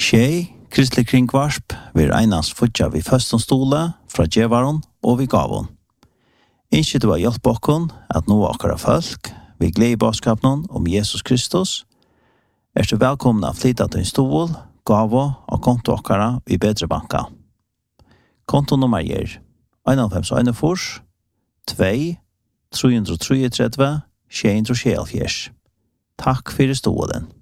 Tjej, kristelig kringvarsp, vi einans futja vi først stola, fra djevaron og vi gavon. Ikke du har hjelp okkon at nå akkara folk, vi gleder bådskapen om Jesus Kristus. Du velkomna flytta til en stol, gavo og konto akkara i bedre banka. Kontonummer er 51 2 333 674. Takk for stolen.